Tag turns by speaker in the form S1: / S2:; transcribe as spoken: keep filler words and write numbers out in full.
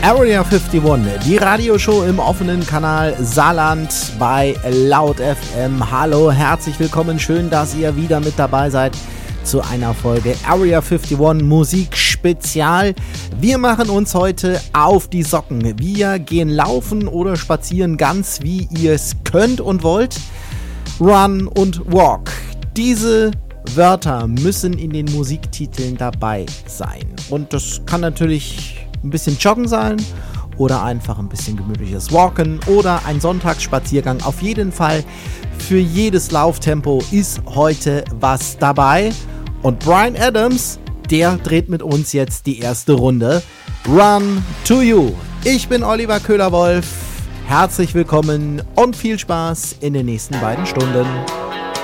S1: Area einundfünfzig, die Radioshow im offenen Kanal Saarland bei Laut F M. Hallo, herzlich willkommen, schön, dass ihr wieder mit dabei seid zu einer Folge Area einundfünfzig Musik Spezial. Wir machen uns heute auf die Socken. Wir gehen laufen oder spazieren, ganz wie ihr es könnt und wollt. Run und Walk. Diese Wörter müssen in den Musiktiteln dabei sein. Und das kann natürlich ein bisschen Joggen sein oder einfach ein bisschen gemütliches Walken oder ein Sonntagsspaziergang. Auf jeden Fall für jedes Lauftempo ist heute was dabei. Und Bryan Adams, der dreht mit uns jetzt die erste Runde. Run to You. Ich bin Oliver Köhler-Wolf. Herzlich willkommen und viel Spaß in den nächsten beiden Stunden.